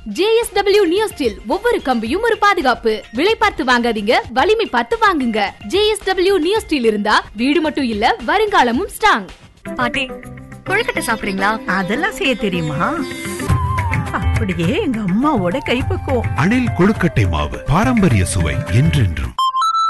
JSW Neo Steel ஒவ்வொரு கம்பியும் ஒரு பாதுகாப்பு. விலை பார்த்து வாங்காதீங்க, வலிமை பார்த்து வாங்குங்க. JSW Neo Steel இருந்தா வீடு மட்டும் இல்ல, வருங்காலமும் ஸ்ட்ராங். பாட்டி, கொழுக்கட்டை சாப்பிடுறீங்களா? அதெல்லாம் செய்ய தெரியுமா? அப்படியே எங்க அம்மாவோட கைப்பக்குவம். அணில் கொழுக்கட்டை மாவு, பாரம்பரிய சுவை என்றென்றும்.